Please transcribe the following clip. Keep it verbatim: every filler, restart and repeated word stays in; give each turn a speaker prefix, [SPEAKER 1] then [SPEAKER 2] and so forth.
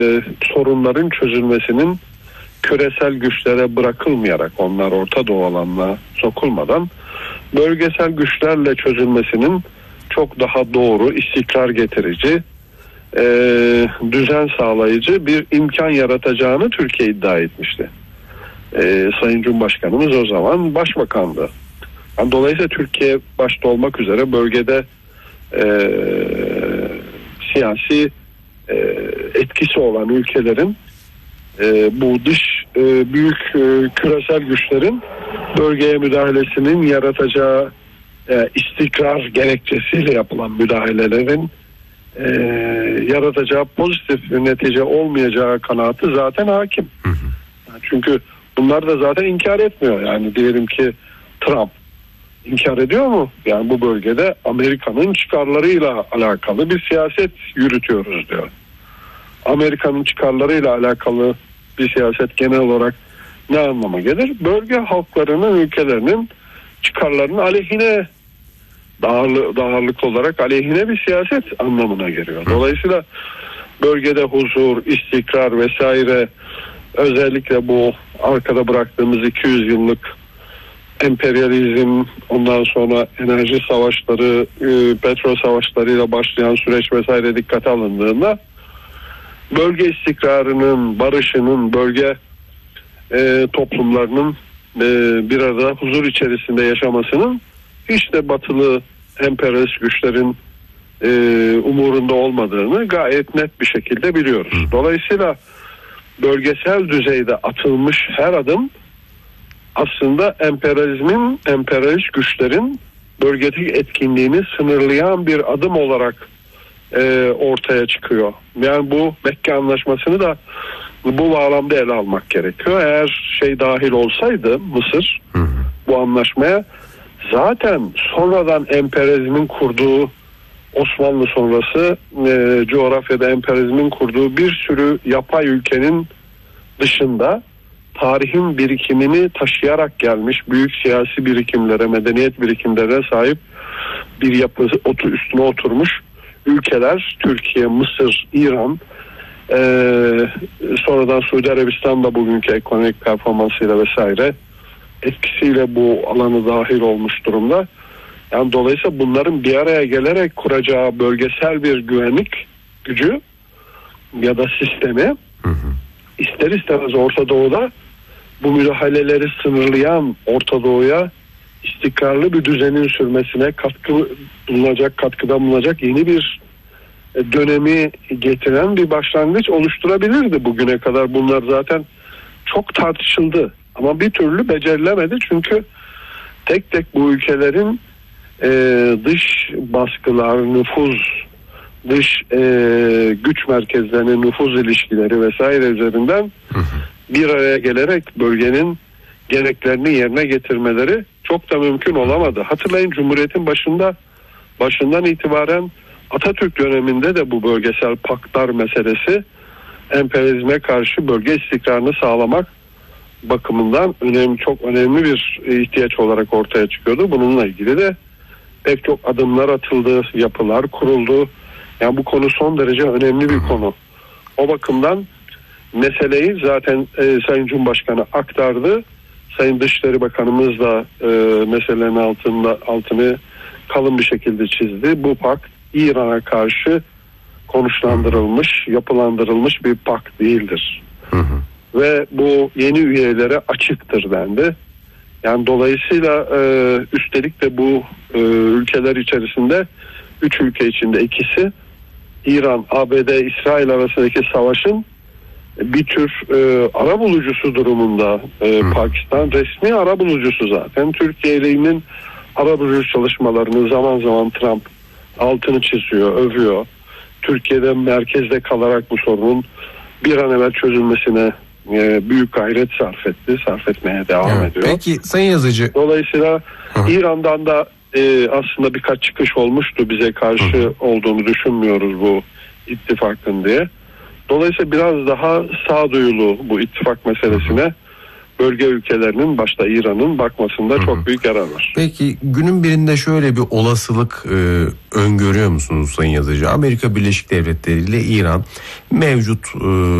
[SPEAKER 1] e, sorunların çözülmesinin küresel güçlere bırakılmayarak, onlar Orta Doğu alanına sokulmadan bölgesel güçlerle çözülmesinin çok daha doğru, istikrar getirici, e, düzen sağlayıcı bir imkan yaratacağını Türkiye iddia etmişti. E, Sayın Cumhurbaşkanımız o zaman başbakandı. Yani dolayısıyla Türkiye başta olmak üzere bölgede e, siyasi e, etkisi olan ülkelerin e, bu dış e, büyük e, küresel güçlerin bölgeye müdahalesinin yaratacağı e, istikrar gerekçesiyle yapılan müdahalelerin e, yaratacağı pozitif bir netice olmayacağı kanaati zaten hakim. Hı hı. Çünkü bunlar da zaten inkar etmiyor. Yani diyelim ki Trump inkar ediyor mu? Yani bu bölgede Amerika'nın çıkarlarıyla alakalı bir siyaset yürütüyoruz diyor. Amerika'nın çıkarlarıyla alakalı bir siyaset genel olarak ne anlama gelir? Bölge halklarının, ülkelerinin çıkarlarının aleyhine, daha ağırlıklı olarak aleyhine bir siyaset anlamına geliyor. Dolayısıyla bölgede huzur, istikrar vesaire, özellikle bu arkada bıraktığımız iki yüz yıllık emperyalizm, ondan sonra enerji savaşları, petrol savaşlarıyla başlayan süreç vesaire dikkate alındığında bölge istikrarının, barışının, bölge e, toplumlarının e, bir arada huzur içerisinde yaşamasının hiç de batılı emperyalist güçlerin e, umurunda olmadığını gayet net bir şekilde biliyoruz. Dolayısıyla bölgesel düzeyde atılmış her adım aslında emperyalizmin, emperyalist güçlerin bölgedeki etkinliğini sınırlayan bir adım olarak e, ortaya çıkıyor. Yani bu Mekke Anlaşması'nı da bu bağlamda ele almak gerekiyor. Eğer şey dahil olsaydı Mısır hı hı. bu anlaşmaya, zaten sonradan emperyalizmin kurduğu, Osmanlı sonrası e, coğrafyada emperyalizmin kurduğu bir sürü yapay ülkenin dışında tarihin birikimini taşıyarak gelmiş, büyük siyasi birikimlere, medeniyet birikimlerine sahip bir yapı üstüne oturmuş ülkeler, Türkiye, Mısır, İran, ee, sonradan Suudi Arabistan da bugünkü ekonomik performansıyla vesaire etkisiyle bu alanı dahil olmuş durumda. Yani dolayısıyla bunların bir araya gelerek kuracağı bölgesel bir güvenlik gücü ya da sistemi hı hı. ister istemez Orta Doğu'da bu müdahaleleri sınırlayan, Orta Doğu'ya istikrarlı bir düzenin sürmesine katkı bulunacak, katkıda bulunacak yeni bir dönemi getiren bir başlangıç oluşturabilirdi bugüne kadar. Bunlar zaten çok tartışıldı ama bir türlü becerilemedi, çünkü tek tek bu ülkelerin e, dış baskılar, nüfuz, dış e, güç merkezlerinin nüfuz ilişkileri vesaire üzerinden bir araya gelerek bölgenin gereklerini yerine getirmeleri çok da mümkün olamadı. Hatırlayın, Cumhuriyet'in başında başından itibaren Atatürk döneminde de bu bölgesel paktlar meselesi emperyalizme karşı bölge istikrarını sağlamak bakımından önemli, çok önemli bir ihtiyaç olarak ortaya çıkıyordu. Bununla ilgili de pek çok adımlar atıldı, yapılar kuruldu. Yani bu konu son derece önemli bir konu. O bakımdan meseleyi zaten e, Sayın Cumhurbaşkanı aktardı. Sayın Dışişleri Bakanımız da e, meselelerin altında, altını kalın bir şekilde çizdi. Bu pakt İran'a karşı konuşlandırılmış, yapılandırılmış bir pakt değildir. Hı hı. Ve bu yeni üyelere açıktır dendi. Yani dolayısıyla e, üstelik de bu e, ülkeler içerisinde üç ülke içinde ikisi, İran, A B D, İsrail arasındaki savaşın bir tür e, arabulucusu durumunda. E, Pakistan resmi arabulucusu zaten. Türkiye'nin arabulucu çalışmalarını zaman zaman Trump altını çiziyor, övüyor. Türkiye'de merkezde kalarak bu sorunun bir an evvel çözülmesine e, büyük gayret sarf etti, sarf etmeye devam evet, ediyor.
[SPEAKER 2] Peki Sayın Yazıcı.
[SPEAKER 1] Dolayısıyla Hı. İran'dan da e, aslında birkaç çıkış olmuştu, bize karşı Hı. olduğunu düşünmüyoruz bu ittifakın diye. Dolayısıyla biraz daha sağduyulu bu ittifak meselesine Hı. bölge ülkelerinin başta İran'ın bakmasında
[SPEAKER 2] Hı-hı.
[SPEAKER 1] çok büyük yarar var.
[SPEAKER 2] Peki günün birinde şöyle bir olasılık e, öngörüyor musunuz Sayın Yazıcı? Amerika Birleşik Devletleri ile İran mevcut e,